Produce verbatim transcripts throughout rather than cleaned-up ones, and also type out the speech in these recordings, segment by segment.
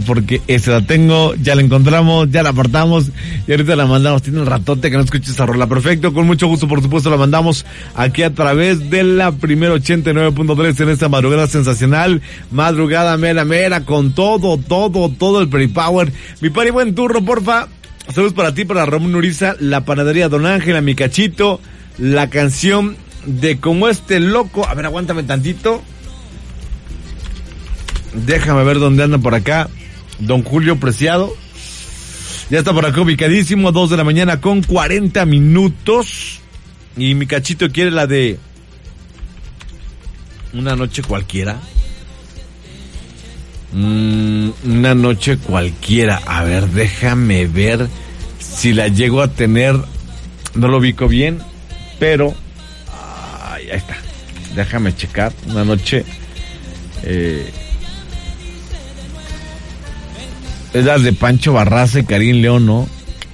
porque esa la tengo, ya la encontramos, ya la apartamos y ahorita la mandamos. Tiene un ratote que no escuche esa rola. Perfecto, con mucho gusto, por supuesto, la mandamos aquí a través de la primera ochenta y nueve punto tres en esta madrugada sensacional. Madrugada mera mera con todo, todo, todo el Peripower. Mi pari, buen turno, porfa. Saludos para ti, para Ramón Uriza, la panadería Don Ángel, a mi cachito, la canción de Como este loco. A ver, aguántame tantito. Déjame ver dónde anda por acá Don Julio Preciado. Ya está por acá ubicadísimo, dos de la mañana con cuarenta minutos. Y mi cachito quiere la de Una noche cualquiera. Mm, una noche cualquiera. A ver, déjame ver si la llego a tener. No lo ubico bien, pero ay, ahí está. Déjame checar. Una noche eh, es la de Pancho Barraza y Karim León, ¿no?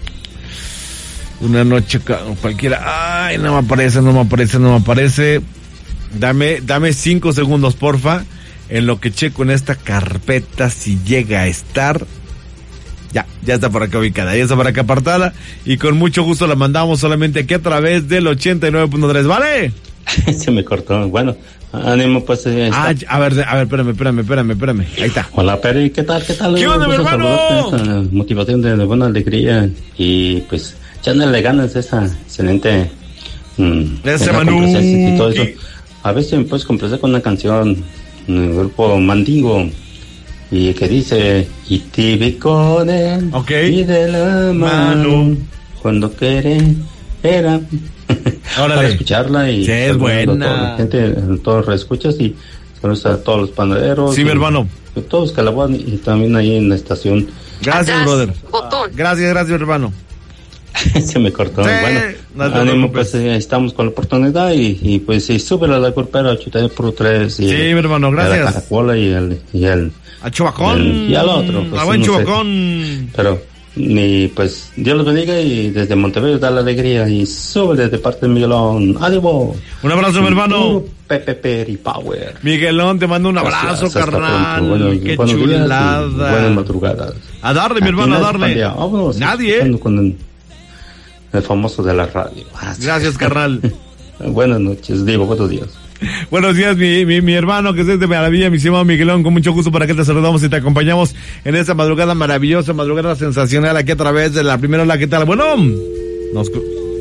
Una noche cualquiera. Ay, no me aparece, no me aparece, no me aparece. Dame, dame cinco segundos, porfa. En lo que checo en esta carpeta si llega a estar. Ya, ya está por acá ubicada, ya está por acá apartada. Y con mucho gusto la mandamos solamente aquí a través del ochenta y nueve punto tres, ¿vale? Se me cortó. Bueno, ánimo, pues. Ah, a ver, a ver, espérame, espérame, espérame, espérame. Ahí está. Hola, Peri, ¿qué tal? ¿Qué tal? ¿Qué onda, mi hermano? Esta motivación de, de buena alegría. Y pues, echándole ganas a esa excelente. Mmm, ese Manu. Y todo eso. A ver si me puedes complacer con una canción. El grupo Mandingo. Y que dice, y te vi con él, okay, y de la mano, cuando quiere, era. Para escucharla y sí, es buena. A toda la gente, a todos los escuchas y saludos a todos los panaderos. Sí, mi hermano. A todos Calabuan y también ahí en la estación. Gracias, Atrás, brother. Botón. Gracias, gracias, hermano. Se me cortó. Sí, bueno, no ánimo, pues eh, estamos con la oportunidad y, y pues sí, súbela a la corpera, ochenta por tres. Y sí, mi hermano, gracias. A la Caracola y el, y el a Chubacón. Y al otro. Pues, a buen no Chubacón. Sé. Pero, ni pues, Dios los bendiga y desde Montevideo da la alegría y sube desde parte de Miguelón. Adiós. Un abrazo, mi hermano. Pepe Peripower. Miguelón, te mando un abrazo, gracias, carnal. Bueno, qué chulada. Buenas madrugadas. A darle, mi hermano, a darle. Vámonos, nadie. Con el, el famoso de la radio. Gracias, carnal. Buenas noches, digo, buenos días. Buenos días, mi, mi, mi hermano, que es de maravilla, mi estimado Miguelón, con mucho gusto para que te saludamos y te acompañamos en esta madrugada maravillosa, madrugada sensacional, aquí a través de la primera ola. ¿Qué tal? Bueno, nos...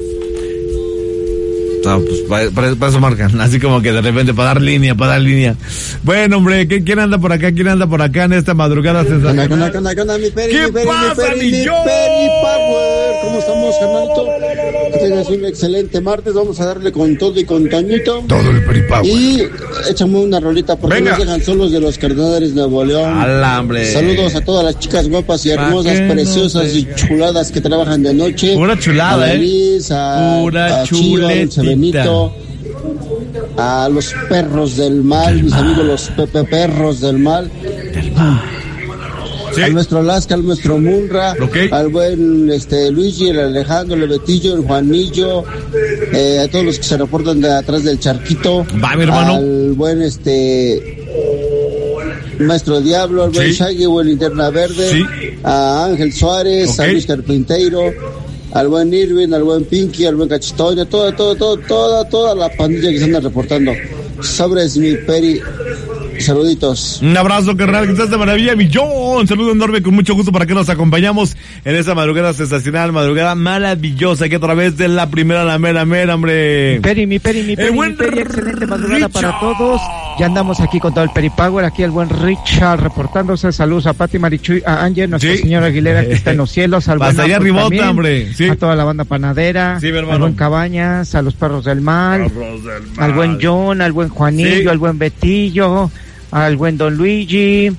No, pues para, para, para eso marcan, así como que de repente para dar línea, para dar línea. Bueno, hombre, ¿qué, ¿quién anda por acá? ¿Quién anda por acá en esta madrugada sensacional? ¿Qué onda, qué onda, qué onda, mi peri, ¿Qué mi peri, pasa, mi peri, mi yo? Peripower? ¿Cómo estamos, hermanito? Que tengas un excelente martes, vamos a darle con todo y con Toñito. Todo el Peripower. Y échame una rolita, porque venga, nos dejan solos de los Cardenales de Nuevo León. Alambre. Saludos a todas las chicas guapas y hermosas, preciosas no y chuladas que trabajan de noche. Una chulada, a Denise, eh. A, una a Chiva, Benito, a los perros del mal, del mis mal. amigos los Pepe Perros del mal. Del mal. Sí. Al nuestro Alaska, al nuestro Munra, okay, al buen este Luigi, el Alejandro, el Betillo, el Juanillo, eh, a todos los que se reportan de atrás del charquito. Va, mi hermano. Al buen este Maestro Diablo, al buen sí. Shaggy, o el Linterna Verde, sí. a Ángel Suárez, okay, a Luis Carpinteiro, al buen Irving, al buen Pinky, al buen Cachitoño, toda, toda, toda, toda, toda la pandilla que se anda reportando. Sobres, mi Peri. Saluditos. Un abrazo, carnal, que estás de maravilla, mi John. Saludo enorme, con mucho gusto para que nos acompañamos en esta madrugada sensacional, madrugada maravillosa, que a través de la primera, la mera, mera, hombre. Mi Peri, mi Peri, mi Peri, mi Peri, excelente madrugada Richard. Para todos. Ya andamos aquí con todo el Peripower, aquí el buen Richard reportándose. Saludos a Pati Marichuy, a Ángel, nuestra sí. señora Aguilera que está en los cielos, al buen allá arribota, hombre. Sí. A toda la banda panadera, sí, al buen Cabañas, a los perros del mal, perros del mal. Al buen John, al buen Juanillo, sí. al buen Betillo, al buen Don Luigi,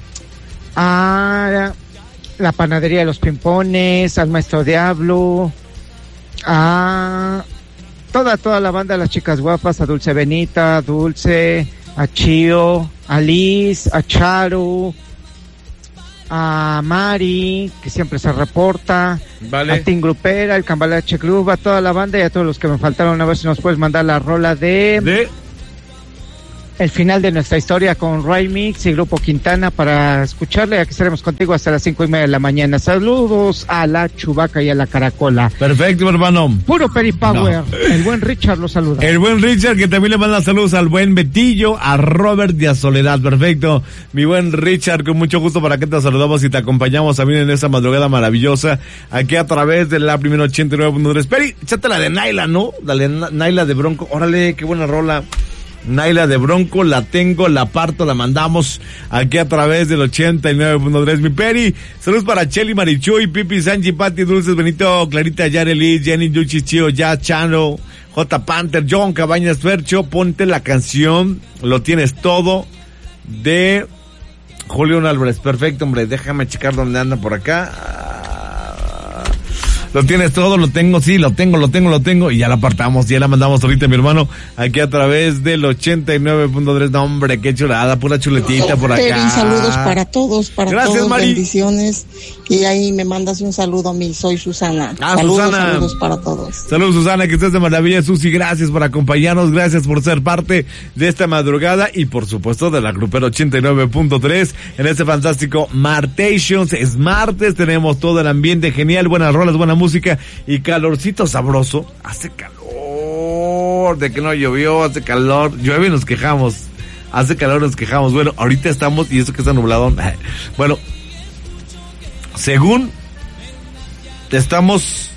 a la panadería de los Pimpones, al Maestro Diablo, a toda, toda la banda, las chicas guapas, a Dulce Benita, a Dulce, a Chío, a Liz, a Charu, a Mari, que siempre se reporta, vale. a Tim Grupera, el Cambalache Club, a toda la banda y a todos los que me faltaron. A ver si nos puedes mandar la rola de... de... el final de nuestra historia con Ray Mix y Grupo Quintana para escucharle. Aquí estaremos contigo hasta las cinco y media de la mañana. Saludos a la Chubaca y a la Caracola. Perfecto, hermano. Puro Peripower. No. El buen Richard lo saluda. El buen Richard, que también le manda saludos al buen Betillo, a Robert y a Soledad. Perfecto. Mi buen Richard, con mucho gusto para que te saludamos y te acompañamos también en esta madrugada maravillosa, aquí a través de la primera ochenta y nueve punto tres. Peri, échate la de Naila, ¿no? Dale, Naila de Bronco. Órale, qué buena rola. Naila de Bronco, la tengo, la parto, la mandamos aquí a través del ochenta y nueve punto tres. Mi Peri, saludos para Cheli, Marichuy, Pipi, Sanchi, Pati, Dulces, Benito, Clarita, Yareli, Jenny, Yuchi, Chio, Ya, Chano, J. Panther, John, Cabañas, Fercho. Ponte la canción Lo Tienes Todo de Julián Álvarez. Perfecto, hombre, déjame checar dónde anda por acá. Lo tienes todo, lo tengo, sí, lo tengo, lo tengo, lo tengo, y ya la apartamos, ya la mandamos ahorita, mi hermano, aquí a través del ochenta y nueve punto tres. No, hombre, qué chulada, pura chuletita por acá. Peri, saludos para todos, para Gracias, todos, Mari. Bendiciones, y ahí me mandas un saludo a mí, soy Susana. Ah, saludos, Susana. saludos para todos. Saludos, Susana, que estés de maravilla. Susi, gracias por acompañarnos, gracias por ser parte de esta madrugada y por supuesto de la grupera ochenta y nueve punto tres en este fantástico Martations. Es martes, tenemos todo el ambiente genial, buenas rolas, buena música y calorcito sabroso. Hace calor, de que no llovió, hace calor, llueve y nos quejamos. Hace calor, nos quejamos. Bueno, ahorita estamos, y eso que está nublado. Bueno, según estamos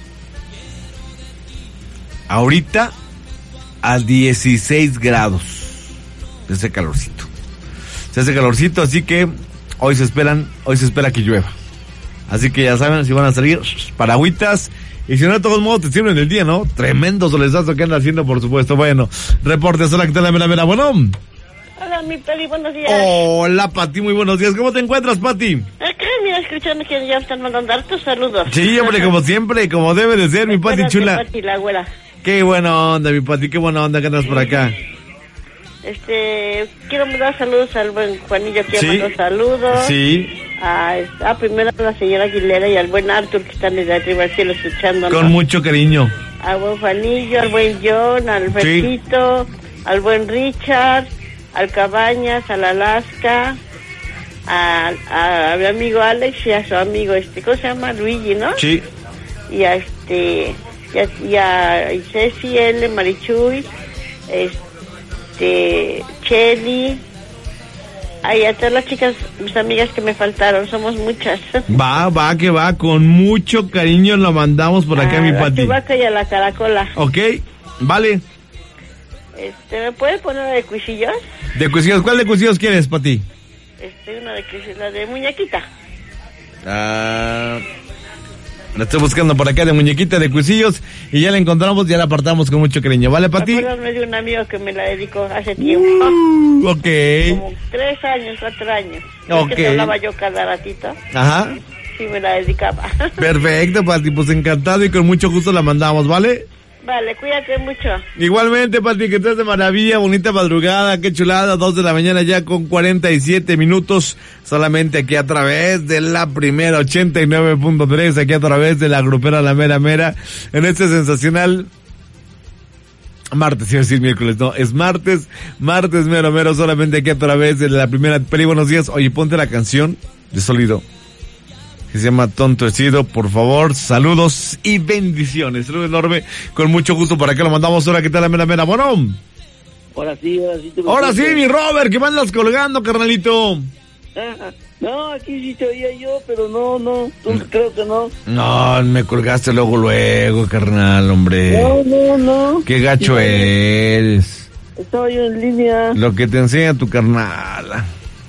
ahorita a dieciséis grados de ese calorcito. Se hace calorcito, así que hoy se esperan, hoy se espera que llueva. Así que ya saben, si van a salir, paragüitas. Y si no, de todos modos te sirven el día, ¿no? Tremendo solezazo que anda haciendo, por supuesto. Bueno, reportes, hola, ¿qué tal? La mera, mera, bueno. Hola, mi Peri, buenos días. Hola, Pati, muy buenos días. ¿Cómo te encuentras, Pati? Acá, mira, escuchando que ya están mandando hartos saludos. Sí, hombre, como siempre, como debe de ser, mi Pati chula. Pati, la abuela. Qué buena onda, mi Pati, qué buena onda que andas por acá. Este, quiero mandar saludos al buen Juanillo, que sí. mandó saludos. Sí. A, a primero a la señora Aguilera y al buen Arthur, que están desde arriba del cielo escuchando. Con mucho cariño. Al buen Juanillo, al buen John, al Fresquito, sí. Al buen Richard, al Cabañas, al Alaska, a, a, a mi amigo Alex y a su amigo, este, ¿cómo se llama? Luigi, ¿no? Sí. Y a este, y a, y a y Ceci, L, Marichuy, este, Cheli. Ay, a todas las chicas, mis amigas que me faltaron, somos muchas. Va, va, que va, con mucho cariño lo mandamos por acá, a mi la Pati. Chubaca y a la Caracola. Ok, vale. Este, ¿me puede poner de cuisillos? ¿De cuisillos? ¿Cuál de cuisillos quieres, Pati? Este, una de cuisillos, la de muñequita. Ah... La estoy buscando por acá de muñequita de cuisillos y ya la encontramos, ya la apartamos con mucho cariño. ¿Vale, Pati? Acuérdame de un amigo que me la dedicó hace tiempo. Uh, ok. Como tres años, cuatro años. Ok. Es que te hablaba yo cada ratito. Ajá. Sí, me la dedicaba. Perfecto, Pati, pues encantado y con mucho gusto la mandamos, ¿vale? Vale, cuídate mucho. Igualmente, Pati, que estés de maravilla, bonita madrugada, qué chulada, dos de la mañana ya con cuarenta y siete minutos, solamente aquí a través de la primera ochenta y nueve punto tres, aquí a través de la grupera La Mera Mera, en este sensacional martes, iba a decir miércoles, no, es martes, martes mero mero, solamente aquí a través de la primera. Peri, buenos días, oye, ponte la canción de Sólido, que se llama Tonto He Sido, por favor, saludos y bendiciones, saludos enorme, con mucho gusto, para que lo mandamos. Ahora, ¿qué tal la mera mera? Bueno. Ahora sí, ahora sí. Te ahora sí, mi Robert, ¿qué me andas colgando, carnalito? Ah, no, aquí sí te oía yo, pero no, no, tú no. Creo que no. No, me colgaste luego, luego, carnal, hombre. No, no, no. Qué gacho sí, eres. Estaba yo en línea. Lo que te enseña tu carnal.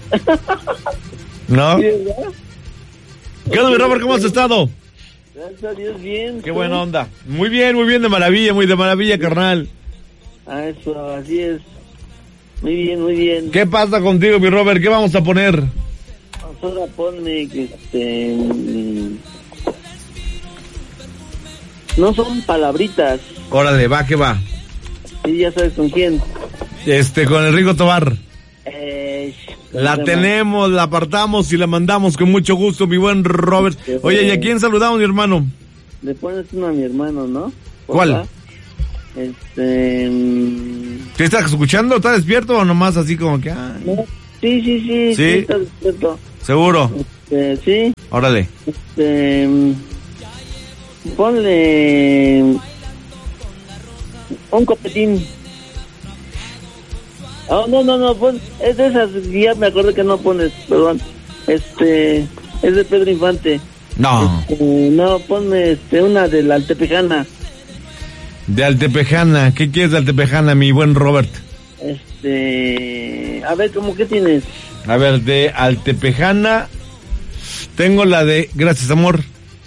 ¿No? ¿Sí, verdad? ¿Qué onda, mi Robert? ¿Cómo has estado? Gracias a Dios, bien. Qué buena onda. Muy bien, muy bien, de maravilla, muy de maravilla, carnal. Ah, eso, así es. Muy bien, muy bien. ¿Qué pasa contigo, mi Robert? ¿Qué vamos a poner? Ahora ponme que este... no son palabritas. Órale, va, que va. Sí, ya sabes con quién. Este, con Enrico Tobar. Eh... La tenemos, la apartamos y la mandamos con mucho gusto, mi buen Robert. Oye, ¿y a quién saludamos, mi hermano? Le pones uno a mi hermano, ¿no? ¿Cuál? Este... ¿Te estás escuchando? ¿Estás despierto o nomás así como que...? Ah? No, sí, sí, sí, ¿Sí? sí, está despierto. ¿Seguro? Este, sí. Órale. Este... Ponle... Un copetín. Oh, no, no, no, pon... Es de esas, ya me acuerdo que no pones, perdón. Este... Es de Pedro Infante. No. Este, no, ponme este, una de la Altepejana. De Altepejana. ¿Qué quieres de Altepejana, mi buen Robert? Este... A ver, ¿cómo qué tienes? A ver, de Altepejana tengo la de Gracias, amor.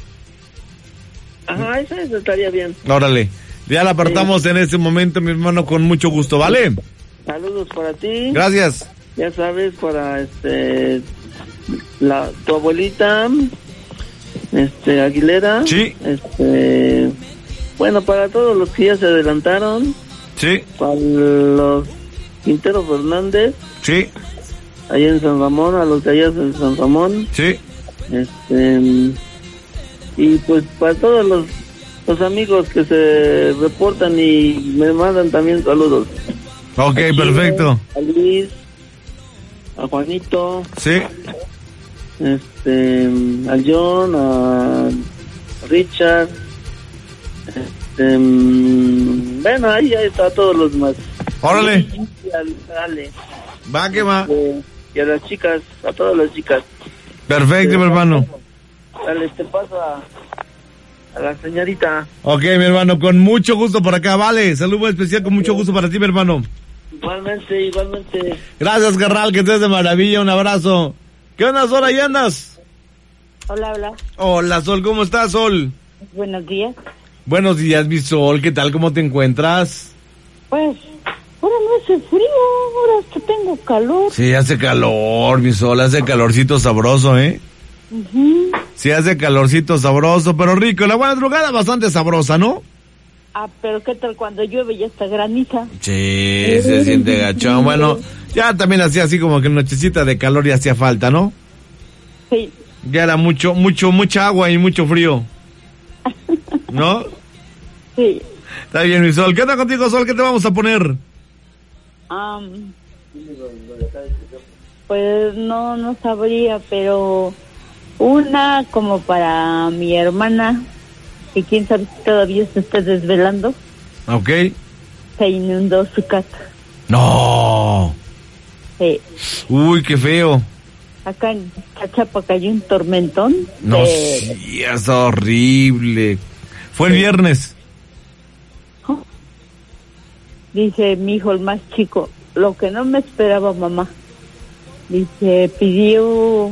Ajá, esa, esa estaría bien. Órale. Ya la apartamos sí. En este momento, mi hermano, con mucho gusto, ¿vale? Saludos para ti. Gracias. Ya sabes, para este... La, tu abuelita... Este, Aguilera. Sí. Este... Bueno, para todos los que ya se adelantaron. Sí. Para los Quintero Fernández. Sí. Allá en San Ramón, a los de allá en San Ramón. Sí. Este... Y pues para todos los, los amigos que se reportan y me mandan también saludos. Ok, Aquí, perfecto. A Luis, a Juanito. Sí. Este, a John, a Richard. Este, bueno, ahí ya está a todos los demás. Órale. Y, y a, Ale. Va que va. Este, y a las chicas, a todas las chicas. Perfecto, este, mi hermano. Dale, te paso a, a la señorita. Ok, mi hermano, con mucho gusto por acá, vale. Saludo especial con mucho gusto para ti, mi hermano. Igualmente, igualmente. Gracias, carnal, que estés de maravilla, un abrazo. ¿Qué onda, Sol, ahí andas? Hola, hola. Hola, Sol, ¿cómo estás, Sol? Buenos días. Buenos días, mi Sol, ¿qué tal? ¿Cómo te encuentras? Pues, ahora no hace frío, ahora hasta tengo calor. Sí, hace calor, mi Sol, hace calorcito sabroso, ¿eh? Uh-huh. Sí, hace calorcito sabroso, pero rico. La buena drogada bastante sabrosa, ¿no? Ah, pero ¿qué tal cuando llueve y está graniza? Sí, se siente gachón. Bueno, ya también hacía así como que nochecita de calor y hacía falta, ¿no? Sí. Ya era mucho, mucho, mucha agua y mucho frío. ¿No? Sí. Está bien, mi Sol. ¿Qué onda contigo, Sol? ¿Qué te vamos a poner? Um, pues no, no sabría, pero una como para mi hermana, que quién sabe si todavía se está desvelando. Ok. Se inundó su casa. No. Sí. Uy, qué feo. Acá en Chachapa cayó un tormentón. No, de... sí, es horrible. Fue el sí. viernes. Oh. Dice mi hijo, el más chico, lo que no me esperaba mamá. Dice, pidió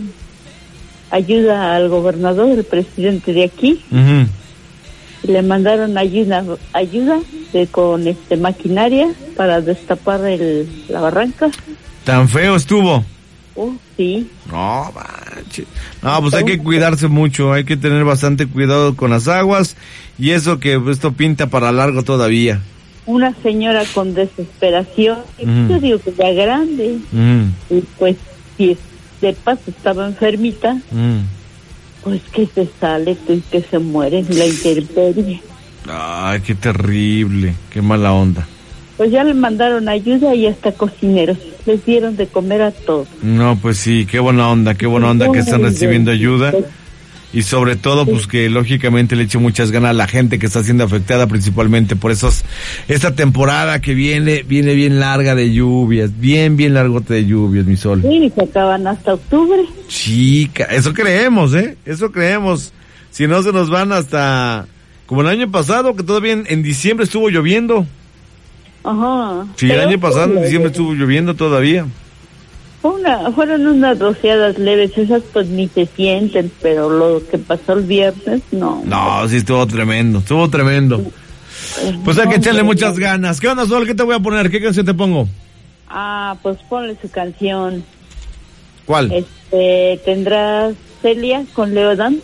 ayuda al gobernador, el presidente de aquí. Uh-huh. Y le mandaron ayuda, ayuda de, con este maquinaria para destapar el, la barranca. ¿Tan feo estuvo? Oh, sí. No, manche. No, pues hay que cuidarse mucho, hay que tener bastante cuidado con las aguas y eso que esto pinta para largo todavía. Una señora con desesperación, mm. yo digo que ya grande, mm. y pues si de paso estaba enfermita, mm. pues que se sale, pues que se muere, la intemperie. Ay, qué terrible, qué mala onda. Pues ya le mandaron ayuda y hasta cocineros. Les dieron de comer a todos. No, pues sí, qué buena onda, qué buena onda que están recibiendo ayuda. Y sobre todo, pues que lógicamente le eche muchas ganas a la gente que está siendo afectada principalmente por esos, esta temporada que viene, viene bien larga de lluvias, bien, bien largote de lluvias, mi Sol. Sí, se acaban hasta octubre. Chica, eso creemos, ¿eh? Eso creemos. Si no se nos van hasta, como el año pasado, que todavía en, en diciembre estuvo lloviendo. Ajá. Sí, el año pasado en diciembre estuvo lloviendo todavía. Una, fueron unas rociadas leves, esas pues ni se sienten, pero lo que pasó el viernes, no. No, sí estuvo tremendo, estuvo tremendo. Pues hay que echarle muchas ganas. ¿Qué onda, Sol? ¿Qué te voy a poner? ¿Qué canción te pongo? Ah, pues ponle su canción. ¿Cuál? Este, ¿tendrás Celia con Leodán?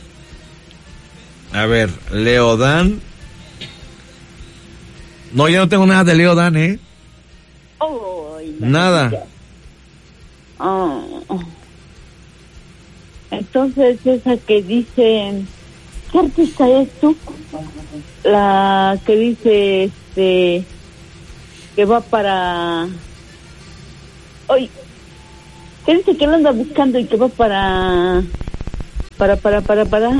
A ver, Leodán. No, ya no tengo nada de Leodán, ¿eh? Oh, nada. Oh. Entonces esa que dice, ¿qué artista es tú? La que dice, este, que va para, hoy, que dice que lo anda buscando y que va para, para, para, para, para,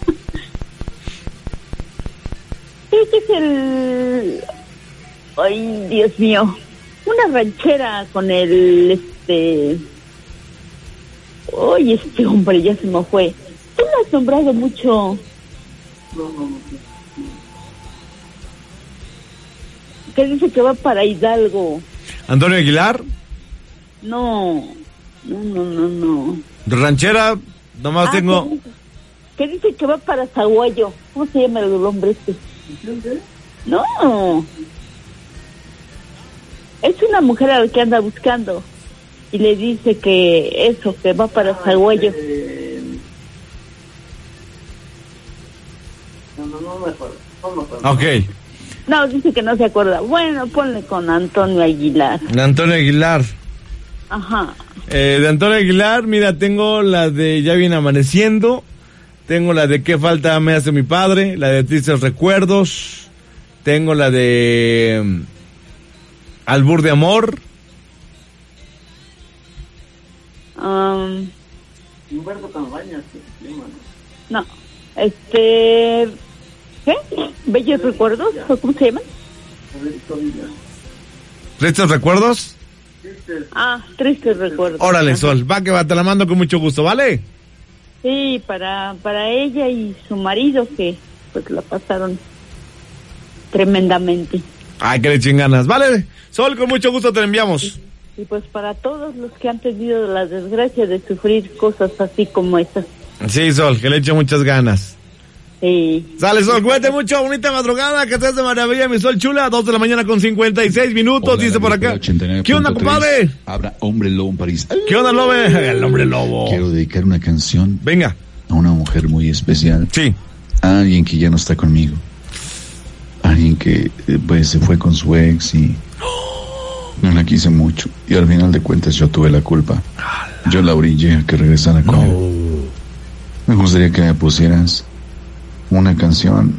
creo que es el, ay, Dios mío, una ranchera con el, este, oye, este hombre ya se me fue. Tú lo has nombrado mucho. Que dice que va para Hidalgo. ¿Antonio Aguilar? No, no, no, no, no. Ranchera, nomás ah, tengo... Que dice, que dice que va para Zaguayo. ¿Cómo se llama el hombre este? No. Es una mujer a la que anda buscando. Y le dice que eso, que va para Zaguayo. No, no, no me acuerdo. No me acuerdo. Ok. No, dice que no se acuerda. Bueno, ponle con Antonio Aguilar. De Antonio Aguilar. Ajá. Eh, de Antonio Aguilar, mira, tengo la de Ya viene amaneciendo. Tengo la de Qué falta me hace mi padre. La de Tristes recuerdos. Tengo la de um, Albur de amor. Um, Humberto Campañas. No, este... ¿Qué? ¿Bellos recuerdos? ¿Cómo se llaman? ¿Tristes recuerdos? Ah, Tristes recuerdos. Órale, Sol, va que va, te la mando con mucho gusto, ¿vale? Sí, para para ella y su marido, que pues la pasaron tremendamente. Ay, que le chinganas. Vale, Sol, con mucho gusto te la enviamos. Sí. Y pues para todos los que han tenido la desgracia de sufrir cosas así como esas. Sí, Sol, que le eche muchas ganas. Sí. Sale, Sol, cuídate mucho, bonita madrugada, que estés de maravilla, mi Sol chula, dos de la mañana con cincuenta y seis minutos. Hola, dice por acá. ¿Qué onda, compadre? Habrá Hombre Lobo en París. ¿Qué onda, lobo? El Hombre Lobo. Quiero dedicar una canción. Venga. A una mujer muy especial. Sí. A alguien que ya no está conmigo. Alguien que, pues, se fue con su ex y no la quise mucho. Y al final de cuentas yo tuve la culpa. Yo la orillé a que regresara con él. Me gustaría que me pusieras una canción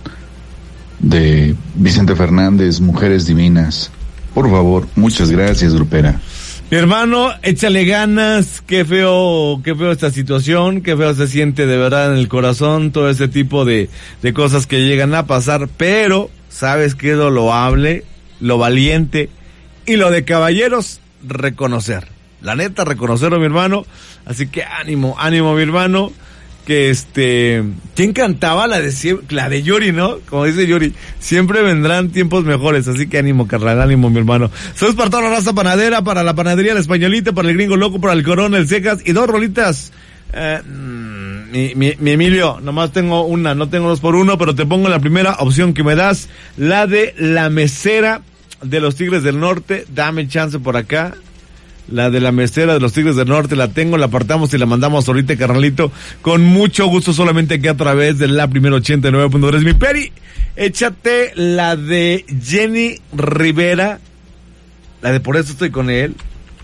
de Vicente Fernández, Mujeres Divinas. Por favor, muchas gracias, grupera. Mi hermano, échale ganas, qué feo, qué feo esta situación, qué feo se siente de verdad en el corazón, todo ese tipo de, de cosas que llegan a pasar, pero, ¿sabes qué es lo loable, lo valiente y lo de caballeros? Reconocer. La neta, reconocerlo, mi hermano. Así que ánimo, ánimo, mi hermano. Que este, ¿quién cantaba? La de la de Yuri, ¿no? Como dice Yuri, siempre vendrán tiempos mejores, así que ánimo, carnal, ánimo, mi hermano. Saludos para toda la raza panadera, para la panadería La Españolita, para el Gringo Loco, para el Corona, el Secas, y dos rolitas. Eh, mi, mi, mi Emilio, nomás tengo una, no tengo dos por uno, pero te pongo la primera opción que me das, la de La Mesera de los Tigres del Norte. Dame chance por acá. La de La Mesera de los Tigres del Norte la tengo, la apartamos y la mandamos ahorita, carnalito, con mucho gusto, solamente aquí a través de la primera ochenta y nueve punto tres. Mi Peri, échate la de Jenny Rivera, la de Por eso estoy con él.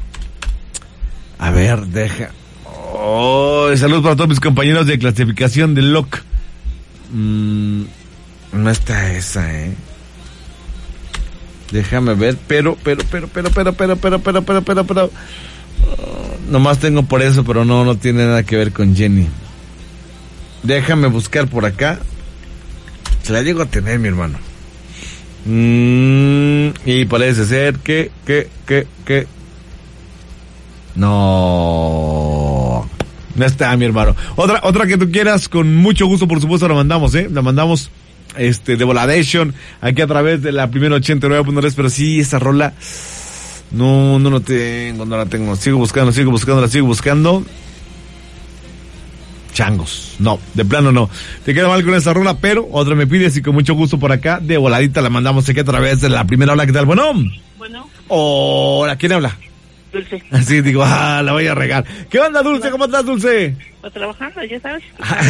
A ver, deja. Oh, saludos para todos mis compañeros de clasificación de L O C. Mm, no está esa, eh. Déjame ver, pero, pero, pero, pero, pero, pero, pero, pero, pero, pero, pero, uh, nomás tengo por eso, pero no, no tiene nada que ver con Jenny. Déjame buscar por acá. Se la llego a tener, mi hermano. Mm, y parece ser que, que, que, que. No. No está, mi hermano. Otra, otra que tú quieras, con mucho gusto, por supuesto, la mandamos, eh. La mandamos. Este, de Voladation, aquí a través de la primera ochenta y nueve punto tres, pero sí, esa rola, no, no la tengo, no la tengo, sigo buscando, sigo buscando, la sigo buscando. Changos, no, de plano no, te queda mal con esa rola, pero otra me pides y con mucho gusto por acá, de voladita la mandamos aquí a través de la primera ola. ¿Qué tal? Bueno. Bueno. Hola, ¿quién habla? Dulce. Así digo, ah, la voy a regar. ¿Qué onda, Dulce? ¿Cómo estás, Dulce? Pues trabajando, ya sabes.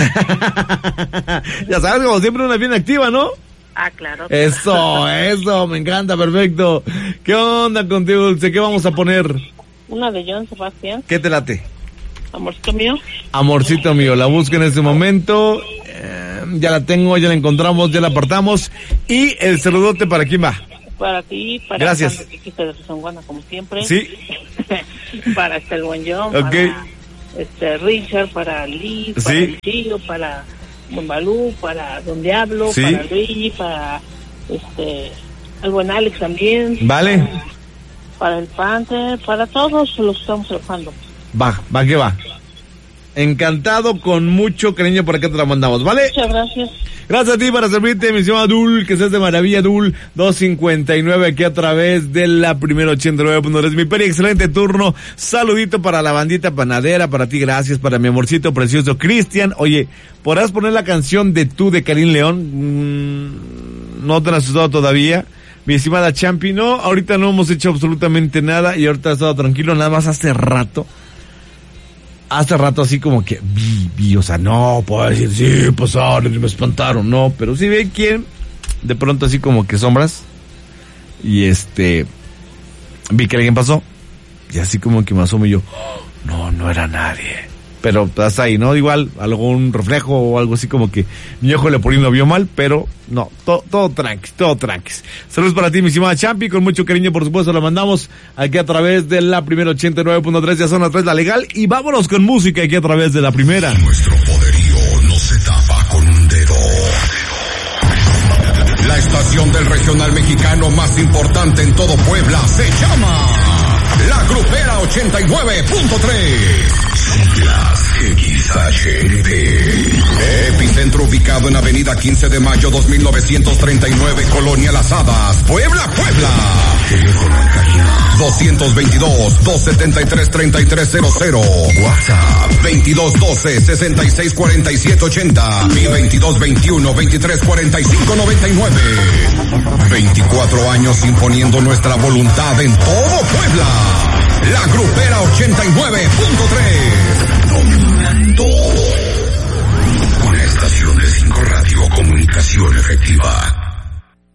Ya sabes, como siempre, una bien activa, ¿no? Ah, claro. Eso, eso, me encanta, perfecto. ¿Qué onda contigo, Dulce? ¿Qué vamos a poner? Una de John Sebastián. ¿Qué te late? Amorcito mío. Amorcito mío, la busco en este momento. Eh, ya la tengo, ya la encontramos, ya la apartamos. Y el saludote, ¿para quién va? Para ti, para Gracias. Sandra de Songuana, como siempre. Sí. Para este el buen John, Okay. para este Richard, para Liz, Sí. para el Chillo, para Don Balú, para Don Diablo, Sí. para Luigi, para este el buen Alex también. Vale. Para, para el Panther, para todos los que estamos trabajando. Va, va que va. Encantado, con mucho cariño, por acá te la mandamos, ¿vale? Muchas gracias. Gracias a ti para servirte, mi estimado Dul, que seas de maravilla, Dul, dos cincuenta y nueve aquí a través de la primera ochenta y nueve punto tres. Mi Peri, excelente turno. Saludito para la bandita panadera, para ti, gracias, para mi amorcito precioso Cristian. Oye, ¿podrás poner la canción de Tú de Karim León? Mm, no te la has asustado todavía. Mi estimada Champi, no, ahorita no hemos hecho absolutamente nada y ahorita he estado tranquilo, nada más hace rato. Hace rato así como que vi, vi, o sea, no puedo decir, sí, pasaron y me espantaron, no, pero sí ve quién, de pronto así como que sombras, y este, vi que alguien pasó, y así como que me asomo y yo, no, no era nadie, pero hasta ahí, ¿no? Igual, algún reflejo o algo así como que mi ojo leporino lo vio mal, pero no, todo, todo tranqui, todo tranqui. Saludos para ti, mi estimada Champi, con mucho cariño, por supuesto, lo mandamos aquí a través de la primera ochenta y nueve punto tres, ya son las tres, la legal, y vámonos con música aquí a través de la primera. Nuestro poderío no se tapa con un dedo. La estación del regional mexicano más importante en todo Puebla se llama La Grupera ochenta y nueve punto tres. Siglas X H N T. Epicentro ubicado en Avenida quince de mayo dos mil novecientos treinta y nueve, Colonia Las Hadas, Puebla, Puebla. Teléfono en cabina dos veintidós, dos setenta y tres, treinta y tres cero cero. WhatsApp veintidós doce, sesenta y seis cuarenta y siete ochenta y veintidós veintiuno, veintitrés cuarenta y cinco noventa y nueve. veinticuatro años imponiendo nuestra voluntad en todo Puebla. La Grupera ochenta y nueve punto tres. Dominando. Una estación de cinco radio, comunicación efectiva.